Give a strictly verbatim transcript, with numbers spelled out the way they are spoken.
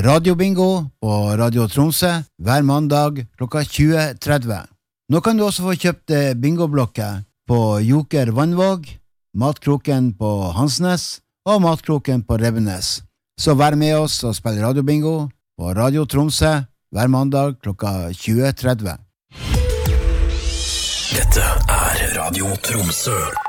radiobingo på Radio Tromsø hver mandag klokka tjue tretti. Nå kan du også få kjøpt bingoblokker på Joker Vannvåg, Matkroken på Hansnes og Matkroken på Rebbenes. Så vær med oss og spill radiobingo på Radio Tromsø hver mandag klokka tjue tretti. Dette er Radio Tromsø.